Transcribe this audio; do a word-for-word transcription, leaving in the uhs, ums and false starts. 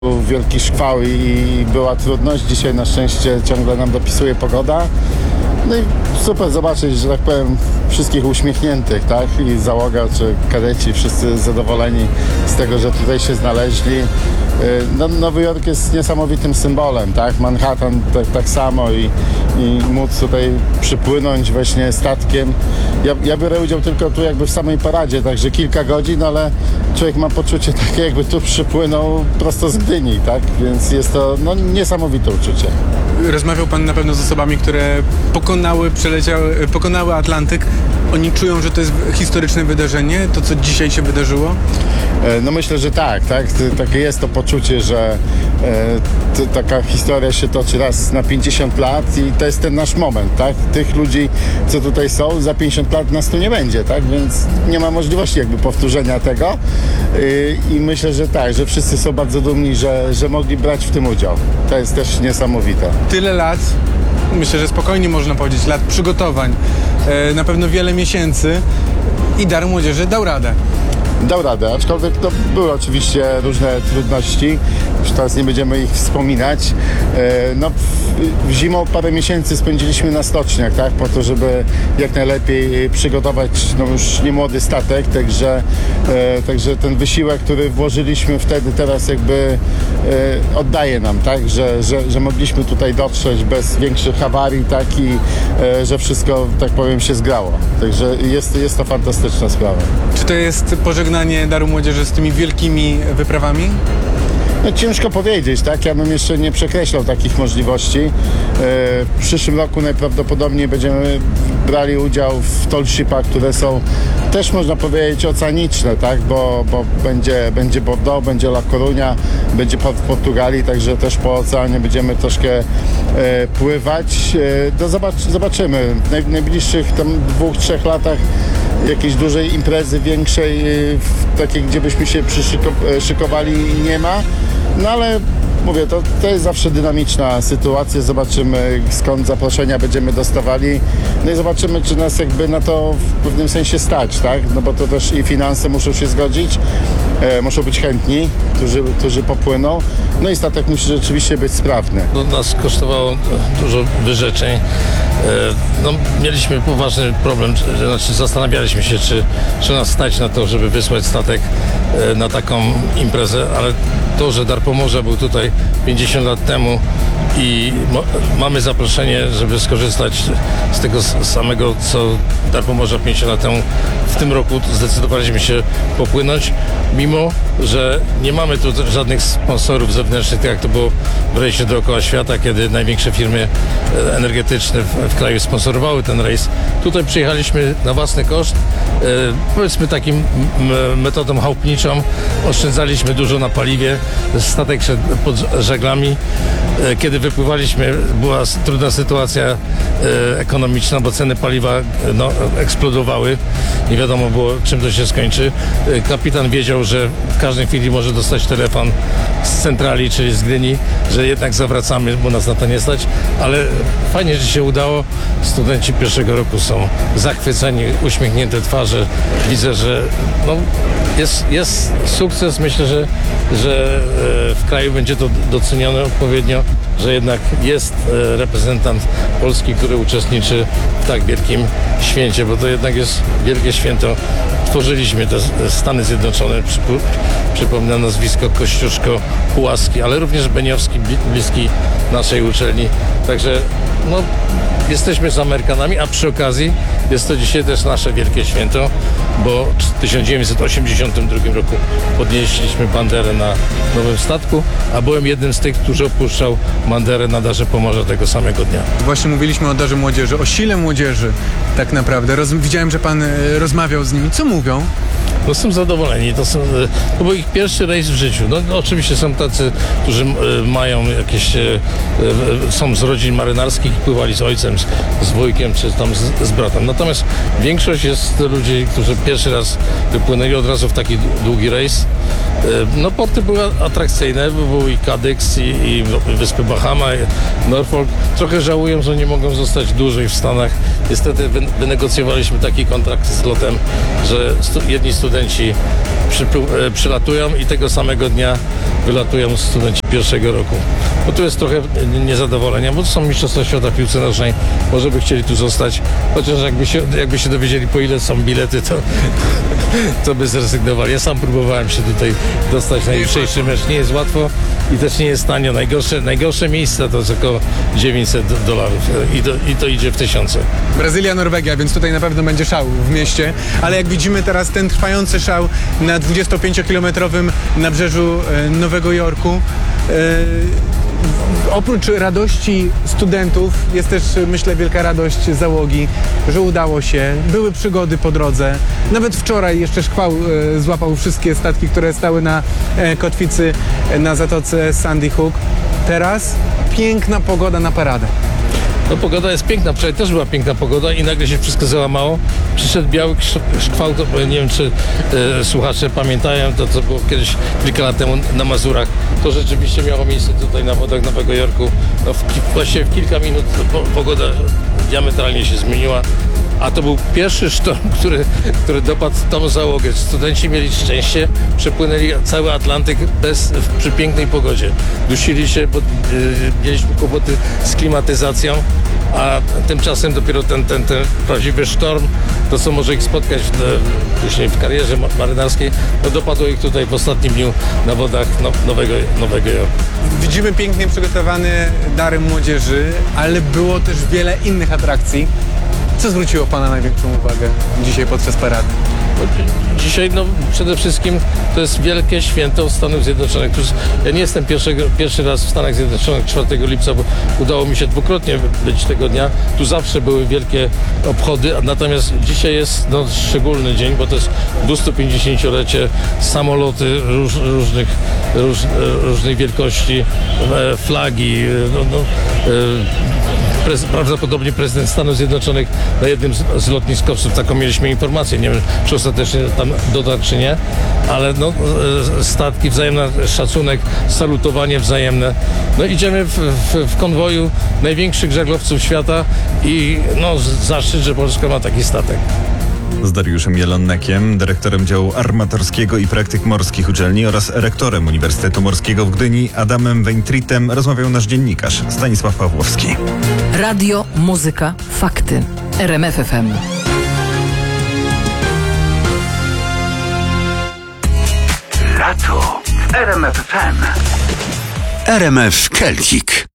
Był wielki szkwał i była trudność. Dzisiaj na szczęście ciągle nam dopisuje pogoda. No i super zobaczyć, że tak powiem, wszystkich uśmiechniętych, tak? I załoga czy kadeci, wszyscy zadowoleni z tego, że tutaj się znaleźli. No, Nowy Jork jest niesamowitym symbolem, tak? Manhattan tak, tak samo i, i móc tutaj przypłynąć właśnie statkiem. Ja, ja biorę udział tylko tu jakby w samej paradzie, także kilka godzin, ale człowiek ma poczucie takie, jakby tu przypłynął prosto z Gdyni, tak? Więc jest to no, niesamowite uczucie. Rozmawiał pan na pewno z osobami, które pokonały, przeleciały, pokonały Atlantyk. Oni czują, że to jest historyczne wydarzenie, to co dzisiaj się wydarzyło? No myślę, że tak, tak. Takie jest to poczucie, że e, t, taka historia się toczy raz na pięćdziesiąt lat i to jest ten nasz moment, tak? Tych ludzi, co tutaj są, za pięćdziesiąt lat nas tu nie będzie, tak? Więc nie ma możliwości jakby powtórzenia tego y, i myślę, że tak, że wszyscy są bardzo dumni, że, że mogli brać w tym udział. To jest też niesamowite. Tyle lat, myślę, że spokojnie można powiedzieć, lat przygotowań, e, na pewno wiele miesięcy i Dar Młodzieży dał radę. Dał radę, aczkolwiek to były oczywiście różne trudności, już teraz nie będziemy ich wspominać. No, w, zimą parę miesięcy spędziliśmy na stoczniach, tak, po to, żeby jak najlepiej przygotować no, już niemłody statek, także, e, także ten wysiłek, który włożyliśmy wtedy, teraz jakby e, oddaje nam, tak, że, że, że mogliśmy tutaj dotrzeć bez większych awarii, tak, i e, że wszystko, tak powiem, się zgrało. Także jest, jest to fantastyczna sprawa. Czy to jest pożegnanie Daru Młodzieży z tymi wielkimi wyprawami? No, ciężko powiedzieć, tak? Ja bym jeszcze nie przekreślał takich możliwości. E, w przyszłym roku najprawdopodobniej będziemy brali udział w tollshipach, które są też, można powiedzieć, oceaniczne, tak? Bo, bo będzie, będzie Bordeaux, będzie La Coruña, będzie w Portugalii, także też po oceanie będziemy troszkę e, pływać. E, to zobacz, zobaczymy. W naj, najbliższych tam dwóch, trzech latach jakiejś dużej imprezy większej, takiej, gdzie byśmy się przyszykowali, nie ma. No ale mówię, to, to jest zawsze dynamiczna sytuacja. Zobaczymy, skąd zaproszenia będziemy dostawali. No i zobaczymy, czy nas jakby na to w pewnym sensie stać, tak? No bo to też i finanse muszą się zgodzić, e, muszą być chętni, którzy, którzy popłyną. No i statek musi rzeczywiście być sprawny. No, nas kosztowało dużo wyrzeczeń. No, mieliśmy poważny problem, znaczy zastanawialiśmy się, czy, czy nas stać na to, żeby wysłać statek na taką imprezę, ale to, że Dar Pomorza był tutaj pięćdziesiąt lat temu i mo- mamy zaproszenie, żeby skorzystać z tego samego, co Dar Pomorza pięćdziesiąt lat temu, w tym roku zdecydowaliśmy się popłynąć, mimo że nie mamy tu żadnych sponsorów zewnętrznych, tak jak to było w rejsie dookoła świata, kiedy największe firmy energetyczne w, w kraju sponsorowały ten rejs. Tutaj przyjechaliśmy na własny koszt, e, powiedzmy takim m- metodą chałupniczą, oszczędzaliśmy dużo na paliwie, statek szedł pod żaglami. E, kiedy wypływaliśmy, była trudna sytuacja e, ekonomiczna, bo ceny paliwa no, eksplodowały. Nie wiadomo było, czym to się skończy. E, kapitan wiedział, że w każdej chwili może dostać telefon z centrali, czyli z Gdyni, że jednak zawracamy, bo nas na to nie stać, ale fajnie, że się udało. Studenci pierwszego roku są zachwyceni, uśmiechnięte twarze. Widzę, że no, jest, jest sukces. Myślę, że, że w kraju będzie to docenione odpowiednio, że jednak jest reprezentant Polski, który uczestniczy w tak wielkim święcie, bo to jednak jest wielkie święto. Tworzyliśmy te Stany Zjednoczone, przypomnę nazwisko Kościuszko, Pułaski, ale również Beniowski, bliski naszej uczelni. Także no, jesteśmy z Amerykanami, a przy okazji jest to dzisiaj też nasze wielkie święto, bo w tysiąc dziewięćset osiemdziesiątym drugim roku podnieśliśmy banderę na nowym statku, a byłem jednym z tych, którzy opuszczał banderę na Darze Pomorza tego samego dnia. Właśnie mówiliśmy o Darze Młodzieży, o sile młodzieży tak naprawdę. Roz, widziałem, że pan e, rozmawiał z nimi. Co mówią? No, są zadowoleni. To, są, to był ich pierwszy rejs w życiu. No, no, oczywiście są tacy, którzy e, mają jakieś, e, są z rodzin marynarskich wszystkich pływali z ojcem, z, z wujkiem czy tam z, z bratem. Natomiast większość jest ludzi, którzy pierwszy raz wypłynęli od razu w taki długi rejs. No porty były atrakcyjne, bo był i Cadix, i, i wyspy Bahama, i Norfolk. Trochę żałuję, że nie mogą zostać dłużej w Stanach. Niestety wynegocjowaliśmy taki kontrakt z lotem, że stu, jedni studenci przy, przylatują i tego samego dnia wylatują studenci pierwszego roku. Bo tu jest trochę niezadowolenia, bo to są mistrzostwa świata w piłce nożnej, może by chcieli tu zostać, chociaż jakby się, jakby się dowiedzieli, po ile są bilety, to, to by zrezygnowali. Ja sam próbowałem się tutaj dostać na jutrzejszy mecz. Nie jest łatwo i też nie jest tanio. Najgorsze, najgorsze miejsca to jest około dziewięćset dolarów i to, i to idzie w tysiące. Brazylia, Norwegia, więc tutaj na pewno będzie szał w mieście, ale jak widzimy teraz ten trwający szał na dwudziestopięciokilometrowym nabrzeżu e, Nowego Jorku. E, Oprócz radości studentów jest też, myślę, wielka radość załogi, że udało się. Były przygody po drodze. Nawet wczoraj jeszcze szkwał e, złapał wszystkie statki, które stały na e, kotwicy e, na zatoce Sandy Hook. Teraz piękna pogoda na paradę. No pogoda jest piękna, wczoraj też była piękna pogoda i nagle się wszystko załamało. Przyszedł biały szkwał, to, nie wiem czy e, słuchacze pamiętają, to co było kiedyś kilka lat temu na Mazurach. To rzeczywiście miało miejsce tutaj na wodach Nowego Jorku. No w, właściwie w kilka minut po, pogoda diametralnie się zmieniła. A to był pierwszy sztorm, który, który dopadł tą załogę. Studenci mieli szczęście, przepłynęli cały Atlantyk bez, przy pięknej pogodzie. Dusili się, bo y, mieliśmy kłopoty z klimatyzacją, a tymczasem dopiero ten, ten, ten prawdziwy sztorm, to co może ich spotkać w, później w karierze marynarskiej, no dopadło ich tutaj w ostatnim dniu na wodach no, Nowego, Nowego Jorku. Widzimy pięknie przygotowane dary młodzieży, ale było też wiele innych atrakcji. Co zwróciło Pana największą uwagę dzisiaj podczas parady? Dzisiaj no, przede wszystkim to jest wielkie święto Stanów Zjednoczonych. Ja nie jestem pierwszego, pierwszy raz w Stanach Zjednoczonych czwartego lipca, bo udało mi się dwukrotnie być tego dnia. Tu zawsze były wielkie obchody, natomiast dzisiaj jest no, szczególny dzień, bo to jest dwustupięćdziesięciolecie, samoloty róż, różnych, róż, różnej wielkości, flagi, no, no, Prez, prawdopodobnie prezydent Stanów Zjednoczonych na jednym z, z lotniskowców, taką mieliśmy informację, nie wiem czy ostatecznie tam dotarł czy nie, ale no, statki, wzajemny szacunek, salutowanie wzajemne. No idziemy w, w, w konwoju największych żaglowców świata i no zaszczyt, że Polska ma taki statek. Z Dariuszem Jelonnekiem, dyrektorem działu armatorskiego i praktyk morskich uczelni oraz rektorem Uniwersytetu Morskiego w Gdyni Adamem Weintritem rozmawiał nasz dziennikarz Stanisław Pawłowski. Radio, muzyka, fakty. R M F F M. Lato w R M F F M. R M F Celtic.